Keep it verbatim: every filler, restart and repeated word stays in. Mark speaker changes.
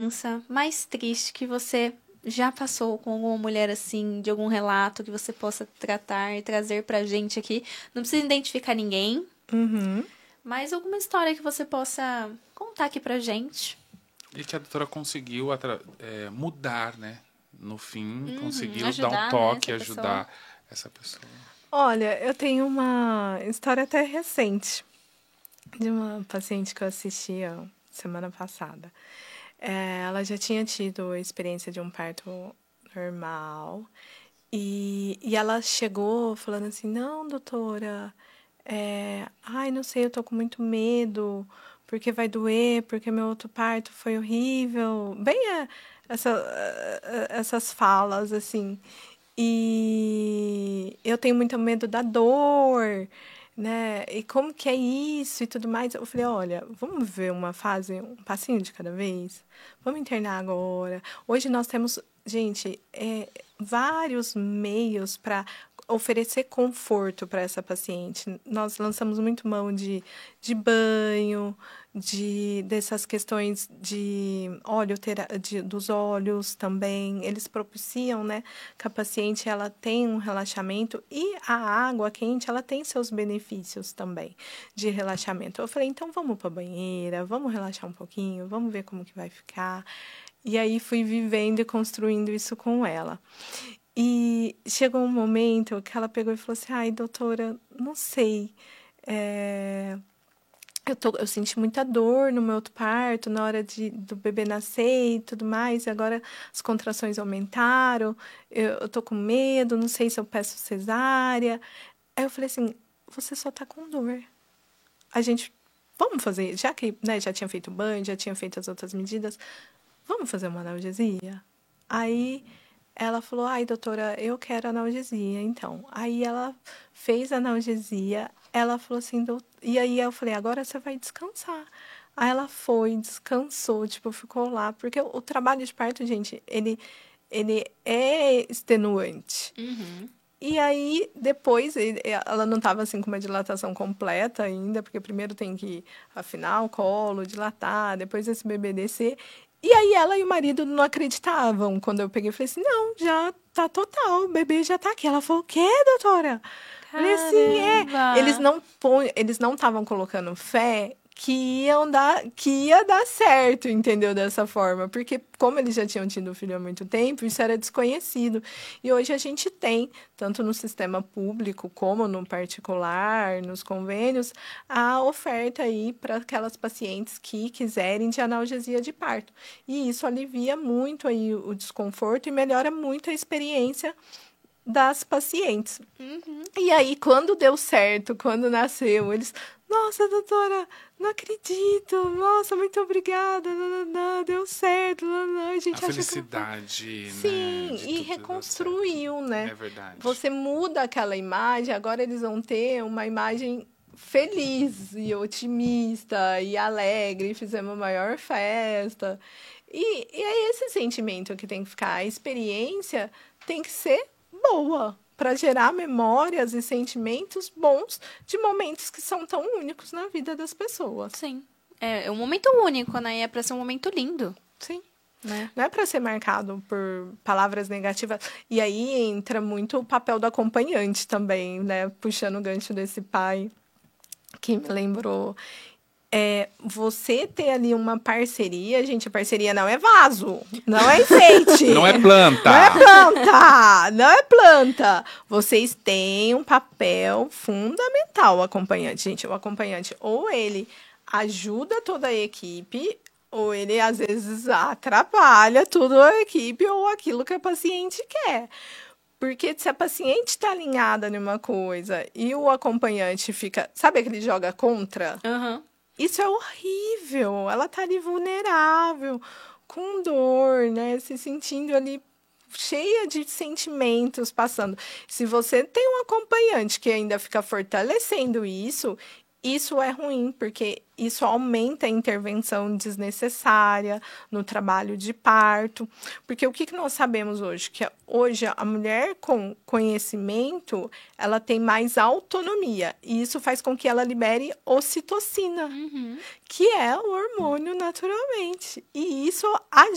Speaker 1: tensa, mais triste que você já passou com alguma mulher assim, de algum relato que você possa tratar e trazer pra gente aqui? Não precisa identificar ninguém,
Speaker 2: Uhum.
Speaker 1: mas alguma história que você possa contar aqui pra gente.
Speaker 3: E que a doutora conseguiu atra- é, mudar, né? No fim,
Speaker 1: Uhum,
Speaker 3: conseguiu dar um
Speaker 1: ajudar, né,
Speaker 3: toque
Speaker 1: essa
Speaker 3: e
Speaker 1: pessoa.
Speaker 3: ajudar essa pessoa.
Speaker 2: Olha, eu tenho uma história até recente de uma paciente que eu assisti ó, semana passada. É, ela já tinha tido a experiência de um parto normal e, e ela chegou falando assim, não, doutora, é, ai, não sei, eu tô com muito medo, porque vai doer, porque meu outro parto foi horrível. Bem, é, essa, é, essas falas, assim. E eu tenho muito medo da dor, né? E como que é isso e tudo mais. Eu falei, olha, vamos ver uma fase, um passinho de cada vez. Vamos internar agora. Hoje nós temos, gente, é, vários meios para oferecer conforto para essa paciente. Nós lançamos muito mão de, de banho, de dessas questões de óleo tera, de, dos olhos também. Eles propiciam, né, que a paciente ela tem um relaxamento e a água quente ela tem seus benefícios também de relaxamento. Eu falei, então vamos para a banheira, vamos relaxar um pouquinho, vamos ver como que vai ficar. E aí fui vivendo e construindo isso com ela. E chegou um momento que ela pegou e falou assim, ai, doutora, não sei, é... eu, tô, eu senti muita dor no meu outro parto, na hora de, do bebê nascer e tudo mais, e agora as contrações aumentaram, eu, eu tô com medo, não sei se eu peço cesárea. Aí eu falei assim, você só tá com dor. A gente, vamos fazer, já que né, já tinha feito banho, já tinha feito as outras medidas, vamos fazer uma analgesia? Aí ela falou, ai, doutora, eu quero analgesia, então. Aí ela fez a analgesia, ela falou assim, "Dou-" e aí eu falei, agora você vai descansar. Aí ela foi, descansou, tipo, ficou lá, porque o, o trabalho de parto, gente, ele, ele é extenuante.
Speaker 1: Uhum.
Speaker 2: E aí, depois, ele- ela não estava assim com uma dilatação completa ainda, porque primeiro tem que afinar o colo, dilatar, depois esse bebê descer. E aí ela e o marido não acreditavam. Quando eu peguei, eu falei assim, não, já tá total, o bebê já tá aqui. Ela falou, o quê, doutora? Eu falei assim, é. Eles
Speaker 1: Caramba!
Speaker 2: não põe, eles não estavam colocando fé que iam dar, que ia dar certo, entendeu? Dessa forma. Porque, como eles já tinham tido filho há muito tempo, isso era desconhecido. E hoje a gente tem, tanto no sistema público como no particular, nos convênios, a oferta aí para aquelas pacientes que quiserem de analgesia de parto. E isso alivia muito aí o desconforto e melhora muito a experiência das pacientes.
Speaker 1: Uhum.
Speaker 2: E aí, quando deu certo, quando nasceu, eles, nossa, doutora, não acredito, nossa, muito obrigada, nananã, deu certo, nananã, a
Speaker 3: A
Speaker 2: gente acha que não foi.
Speaker 3: felicidade,
Speaker 2: Sim,
Speaker 3: né? De
Speaker 2: e
Speaker 3: tudo ter dado certo.
Speaker 2: reconstruiu, né?
Speaker 3: É verdade.
Speaker 2: Você muda aquela imagem, agora eles vão ter uma imagem feliz e otimista e alegre, fizemos a maior festa. E, e é esse sentimento que tem que ficar. A experiência tem que ser boa para gerar memórias e sentimentos bons de momentos que são tão únicos na vida das pessoas.
Speaker 1: Sim. É, é um momento único, né? E é pra ser um momento lindo,
Speaker 2: Sim.
Speaker 1: né?
Speaker 2: Não é para ser marcado por palavras negativas. E aí entra muito o papel do acompanhante também, né? Puxando o gancho desse pai que me lembrou. É, você ter ali uma parceria, gente, a parceria não é vaso, não é enfeite.
Speaker 3: Não é planta.
Speaker 2: Não é planta, não é planta. Vocês têm um papel fundamental, o acompanhante. Gente, o acompanhante, ou ele ajuda toda a equipe, ou ele, às vezes, atrapalha toda a equipe ou aquilo que a paciente quer. Porque se a paciente está alinhada numa coisa e o acompanhante fica... Sabe aquele joga contra?
Speaker 1: Aham.
Speaker 2: Isso é horrível. Ela tá ali vulnerável, com dor, né? Se sentindo ali cheia de sentimentos passando. Se você tem um acompanhante que ainda fica fortalecendo isso, isso é ruim, porque isso aumenta a intervenção desnecessária no trabalho de parto. Porque o que que nós sabemos hoje? Que hoje a mulher com conhecimento, ela tem mais autonomia. E isso faz com que ela libere ocitocina,
Speaker 1: Uhum.
Speaker 2: que é o hormônio naturalmente. E isso